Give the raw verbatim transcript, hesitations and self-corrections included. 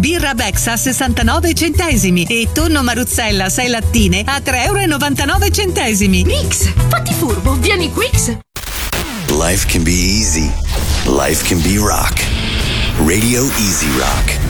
birra Bex a sessantanove centesimi e tonno Maruzzella sei lattine a tre euro e novantanove centesimi. Mix, fatti furbo, vieni Quix. Life can be easy. Life can be rock. Radio Easy Rock.